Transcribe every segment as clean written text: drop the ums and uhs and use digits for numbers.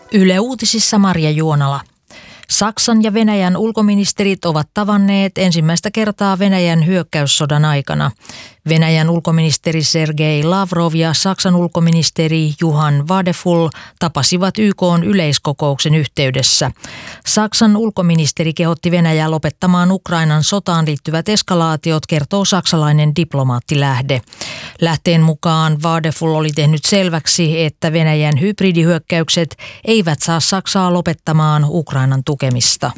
Yle Uutisissa Marja Juonala. Saksan ja Venäjän ulkoministerit ovat tavanneet ensimmäistä kertaa Venäjän hyökkäyssodan aikana. Venäjän ulkoministeri Sergei Lavrov ja Saksan ulkoministeri Johann Wadefull tapasivat YK:n yleiskokouksen yhteydessä. Saksan ulkoministeri kehotti Venäjää lopettamaan Ukrainan sotaan liittyvät eskalaatiot, kertoo saksalainen diplomaattilähde. Lähteen mukaan Wadefull oli tehnyt selväksi, että Venäjän hybridihyökkäykset eivät saa Saksaa lopettamaan Ukrainan tukemista.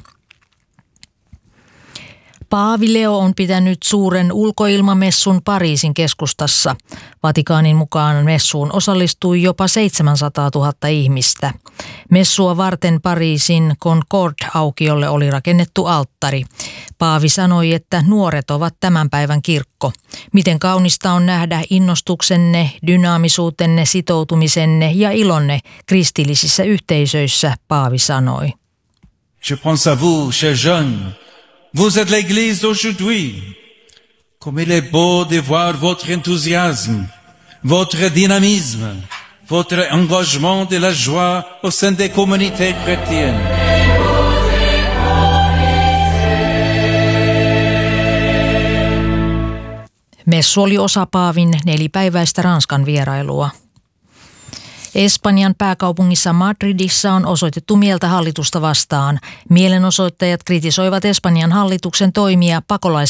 Paavi Leo on pitänyt suuren ulkoilmamessun Pariisin keskustassa. Vatikaanin mukaan messuun osallistui jopa 700 000 ihmistä. Messua varten Pariisin Concorde-aukiolle oli rakennettu alttari. Paavi sanoi, että nuoret ovat tämän päivän kirkko. Miten kaunista on nähdä innostuksenne, dynaamisuutenne, sitoutumisenne ja ilonne kristillisissä yhteisöissä, Paavi sanoi. Je pense à vous, chers jeunes. Vous êtes l'Église d'aujourd'hui. Comme il est beau de voir votre enthousiasme, votre dynamisme, votre engagement de la joie au sein des communautés chrétiennes. Messu oli osa Paavin 4-päiväistä Ranskan vierailua. Espanjan pääkaupungissa Madridissa on osoitettu mieltä hallitusta vastaan. Mielenosoittajat kritisoivat Espanjan hallituksen toimia